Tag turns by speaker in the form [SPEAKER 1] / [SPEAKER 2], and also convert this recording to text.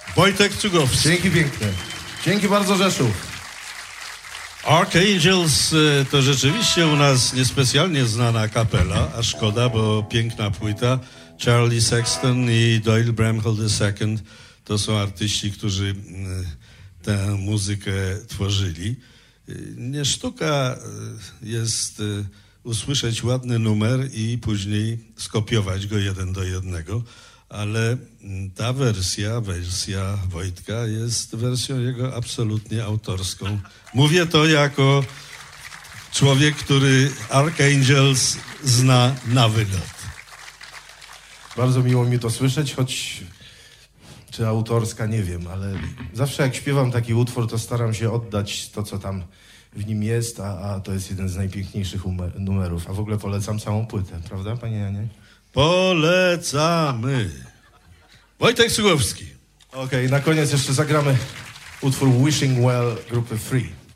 [SPEAKER 1] Wojtek Cugowski.
[SPEAKER 2] Dzięki piękne. Dzięki bardzo, Rzeszów.
[SPEAKER 1] Archangels to rzeczywiście u nas niespecjalnie znana kapela, a szkoda, bo piękna płyta. Charlie Sexton i Doyle Bramhall II to są artyści, którzy tę muzykę tworzyli. Nie sztuka jest usłyszeć ładny numer i później skopiować go 1:1, ale ta wersja Wojtka jest wersją jego absolutnie autorską. Mówię to jako człowiek, który Archangels zna na wylot.
[SPEAKER 2] Bardzo miło mi to słyszeć, choć czy autorska, nie wiem, ale zawsze jak śpiewam taki utwór, to staram się oddać to, co tam w nim jest, a to jest jeden z najpiękniejszych numerów. A w ogóle polecam całą płytę, prawda, panie Janie?
[SPEAKER 1] Polecamy. Wojtek Cugowski.
[SPEAKER 2] Okej, na koniec jeszcze zagramy utwór Wishing Well grupy Free.